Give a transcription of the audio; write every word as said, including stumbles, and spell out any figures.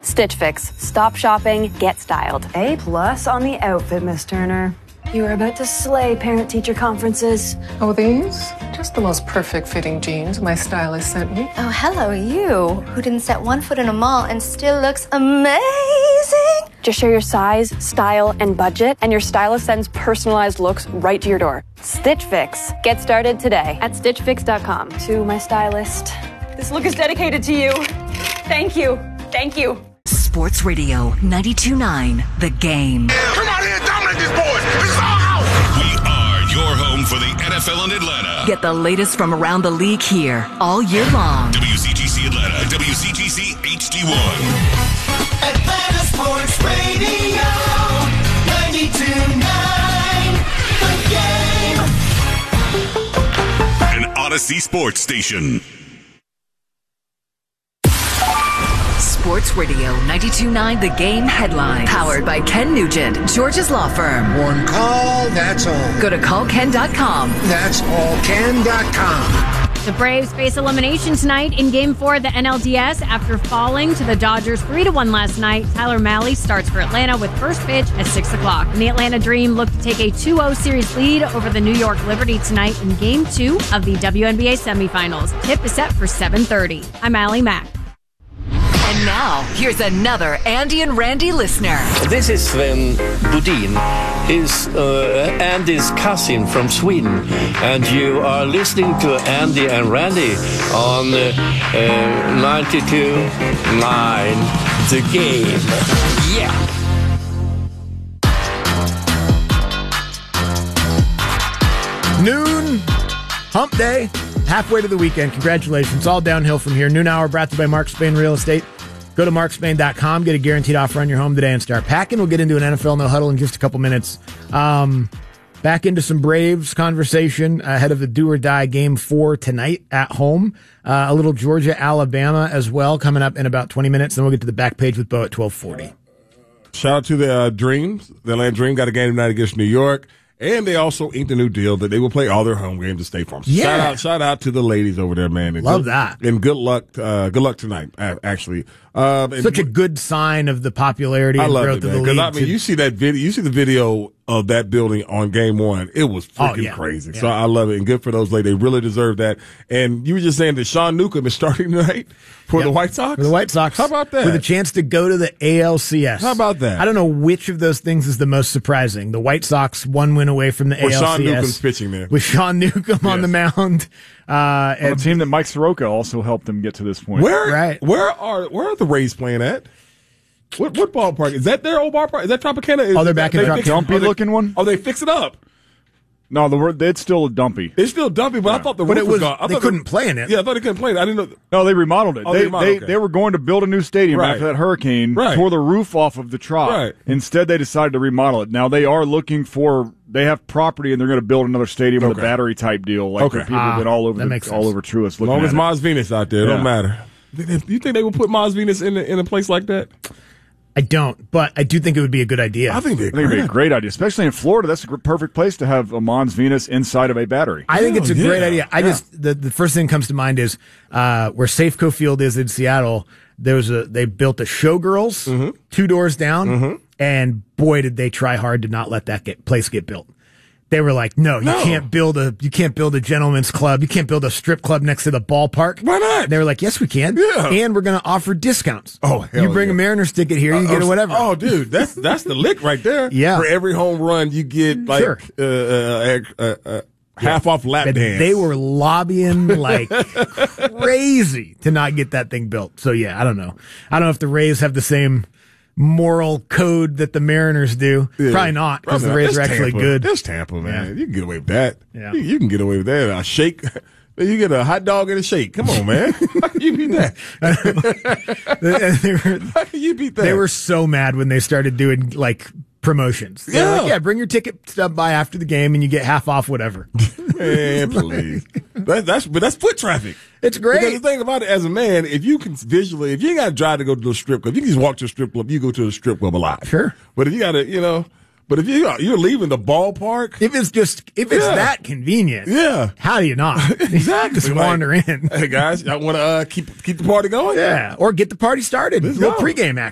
Stitch Fix. Stop shopping, get styled. A plus on the outfit, Miss Turner. You are about to slay parent-teacher conferences. Oh, these? Just the most perfect fitting jeans my stylist sent me. Oh, hello, you, who didn't set one foot in a mall and still looks amazing. Just share your size, style, and budget, and your stylist sends personalized looks right to your door. Stitch Fix. Get started today at stitch fix dot com. To my stylist, this look is dedicated to you. Thank you. Thank you. Sports Radio ninety-two point nine, The Game. Come out here and dominate this board. This is our house. We are your home for the N F L in Atlanta. Get the latest from around the league here all year long. W C G C Atlanta, W C G C H D one. Atlanta Sports Radio ninety-two point nine, The Game. An Odyssey Sports Station. Sports Radio ninety-two point nine, The Game headlines. Powered by Ken Nugent, George's Law Firm. One call, that's all. Go to call ken dot com. That's all ken dot com. The Braves face elimination tonight in Game four of the N L D S after falling to the Dodgers three to one last night. Tyler Mahle starts for Atlanta with first pitch at six o'clock. And the Atlanta Dream look to take a two oh series lead over the New York Liberty tonight in Game two of the W N B A semifinals. Tip is set for seven thirty. I'm Allie Mack. And now, here's another Andy and Randy listener. This is Sven Budin. He's uh, Andy's cousin from Sweden. And you are listening to Andy and Randy on uh, uh, ninety-two point nine, The Game. Yeah. Noon, hump day, halfway to the weekend. Congratulations. All downhill from here. Noon hour brought to you by Mark Spain Real Estate. Go to mark spain dot com, get a guaranteed offer on your home today and start packing. We'll get into an N F L No Huddle in just a couple minutes. Um, back into some Braves conversation ahead of the do-or-die Game four tonight at home. Uh, a little Georgia-Alabama as well coming up in about twenty minutes. Then we'll get to the back page with Bo at twelve forty. Shout out to the uh, Dreams. The Atlanta Dream got a game tonight against New York. And they also inked a new deal that they will play all their home games at State Farm. So Yeah. Shout out, shout out to the ladies over there, man. And Love good, that. And good luck, uh, good luck tonight, uh, actually. Um, and Such a good sign of the popularity I and love growth it, of man. the Because league. I mean, to- you see that video, you see the video of that building on game one. It was freaking Oh, yeah. crazy. Yeah. So I love it, and good for those ladies. They really deserve that. And you were just saying that Sean Newcomb is starting tonight for Yep. the White Sox. For the White Sox. How about that? With a chance to go to the A L C S. How about that? I don't know which of those things is the most surprising. The White Sox one win away from the Or A L C S. Sean Newcomb's pitching there. With Sean Newcomb on the mound. Uh, On a and team that Mike Soroka also helped them get to this point. Where, Right. where are where are the Rays playing at? What what ballpark is that? Their old ballpark? Is that Tropicana? Is Oh, they're back in they Tropicana. fix- Dumpy oh, they- looking one? Oh, they fix it up. No, the word it's still a dumpy. It's still dumpy, but I thought the But roof it was- gone. I they thought couldn't the, play in it. Yeah, I thought they couldn't play in it. I didn't know. No, they remodeled it. Oh, they they remodeled, they, okay. they were going to build a new stadium Right. after that hurricane, Right. tore the roof off of the Trop. Right. Instead, they decided to remodel it. Now they are looking for. They have property and they're going to build another stadium with Okay. a battery type deal. Like Okay. the people have been Ah, all over that the, makes all sense. over Truist. As long looking as at it. Maz Venus out there, it Yeah. don't matter. You think they would put Maz Venus in a, in a place like that? I don't, but I do think it would be a good idea. I think, I think it'd be a great idea, especially in Florida. That's a gr- perfect place to have a Mons Venus inside of a battery. I think it's a Yeah, great yeah, idea. I yeah. just the, the first thing that comes to mind is uh, where Safeco Field is in Seattle. There was a they built a Showgirls Mm-hmm. two doors down, and boy did they try hard to not let that get place get built. They were like, no, you No. can't build a you can't build a gentleman's club. You can't build a strip club next to the ballpark. Why not? And they were like, yes, we can. Yeah. And we're going to offer discounts. Oh, hell you bring yeah. a Mariners ticket here, you get a whatever. Oh, dude, that's that's the lick right there. Yeah. For every home run, you get like Sure. uh, uh, uh, uh, half off lap But dance. they were lobbying like crazy to not get that thing built. So yeah, I don't know. I don't know if the Rays have the same moral code that the Mariners do. Yeah. Probably not, because the Probably Rays are That's actually Tampa. good. That's Tampa, man. Yeah. You can get away with that. Yeah. You, you can get away with that. A shake. You get a hot dog and a shake. Come on, man. How can you beat that? they, were, How can you beat that? they were so mad when they started doing like promotions. They were Yeah. like, yeah, bring your ticket stub by after the game and you get half off whatever. Man, please. That, that's but that's foot traffic. It's great. Because the thing about it, as a man, if you can visually, if you ain't got to drive to go to the strip club, you can just walk to a strip club. You go to the strip club a lot. Sure. But if you got to, you know, but if you you're leaving the ballpark, If it's just if it's Yeah. that convenient, yeah, how do you not? exactly. Just Like, wander in. Hey guys, y'all want to uh, keep keep the party going? Yeah, or get the party started. Let's A little go. pregame action.